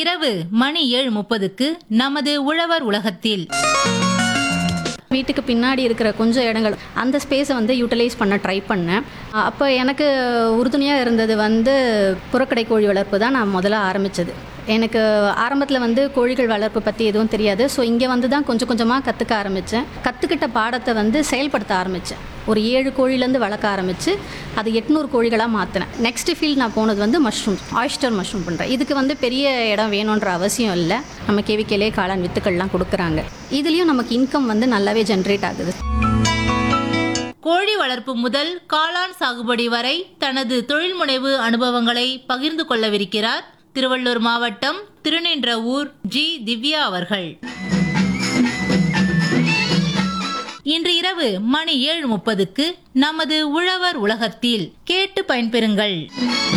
இரவு மணி 7:30க்கு நமது உழவர் உலகத்தில் வீட்டுக்கு பின்னாடி இருக்கிற கொஞ்சம் இடங்கள் அந்த ஸ்பேஸை வந்து யூட்டிலைஸ் பண்ண ட்ரை பண்ணேன். அப்போ எனக்கு உறுதுணையாக இருந்தது வந்து புறக்கடை கோழி வளர்ப்பு தான் நான் முதல்ல ஆரம்பித்தது. எனக்கு ஆரம்பத்தில் வந்து கோழிகள் வளர்ப்பு பற்றி எதுவும் தெரியாது. ஸோ இங்கே வந்து தான் கொஞ்சம் கொஞ்சமாக கற்றுக்க ஆரம்பித்தேன். கற்றுக்கிட்ட பாடத்தை வந்து செயல்படுத்த ஆரம்பித்தேன். ஒரு 7 கோழிலேருந்து வளர்க்க ஆரம்பித்து அது 800 கோழிகளாக மாற்றினேன். நெக்ஸ்ட் ஃபீல்ட் நான் போனது வந்து மஷ்ரூம், ஆயிஸ்டர் மஷ்ரூம் பண்ணுறேன். இதுக்கு வந்து பெரிய இடம் வேணுன்ற அவசியம் இல்லை. நம்ம கேவிக்கேலே காளான் வித்துக்கள்லாம் கொடுக்குறாங்க. இதுலேயும் நமக்கு இன்கம் வந்து நல்லாவே ஜென்ரேட் ஆகுது. கோழி வளர்ப்பு முதல் காளான் சாகுபடி வரை தனது தொழில்முனைவு அனுபவங்களை பகிர்ந்து கொள்ளவிருக்கிறார் திருவள்ளூர் மாவட்டம் திருநின்றவூர் ஜி. திவ்யா அவர்கள். இன்று இரவு மணி 7:30க்கு நமது உழவர் உலகத்தில் கேட்டு பயன்பெறுங்கள்.